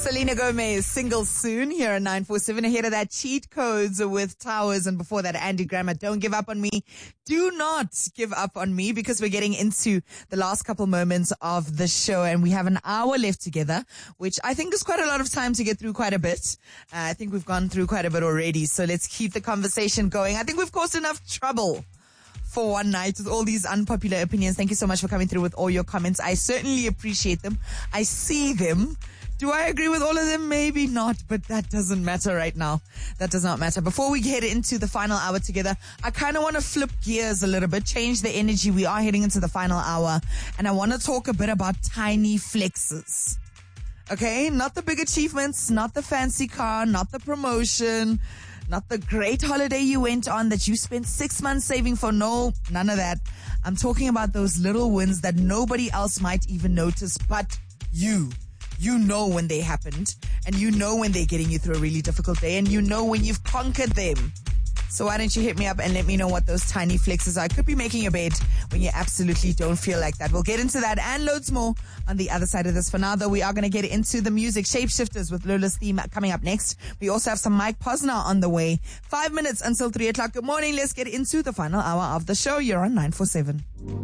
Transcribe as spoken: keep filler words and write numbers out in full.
Selena Gomez, single soon here at nine four seven. Ahead of that, Cheat Codes with Towers. And before that, Andy Grammer, Don't Give Up on Me. Do not give up on me, because we're getting into the last couple moments of the show and we have an hour left together, which I think is quite a lot of time to get through quite a bit. Uh, I think we've gone through quite a bit already. So let's keep the conversation going. I think we've caused enough trouble for one night with all these unpopular opinions. Thank you so much for coming through with all your comments. I certainly appreciate them. I see them. Do I agree with all of them? Maybe not, but that doesn't matter right now. That does not matter. Before we head into the final hour together, I kind of want to flip gears a little bit, change the energy. We are heading into the final hour, and I want to talk a bit about tiny flexes. Okay? Not the big achievements, not the fancy car, not the promotion, not the great holiday you went on that you spent six months saving for. No, none of that. I'm talking about those little wins that nobody else might even notice but you. You know when they happened, and you know when they're getting you through a really difficult day, and you know when you've conquered them. So why don't you hit me up and let me know what those tiny flexes are. I could be making a bed when you absolutely don't feel like that. We'll get into that and loads more on the other side of this. For now, though, we are going to get into the music. Shapeshifters with Lola's Theme coming up next. We also have some Mike Posner on the way. Five minutes until three o'clock. Good morning. Let's get into the final hour of the show. You're on nine four seven.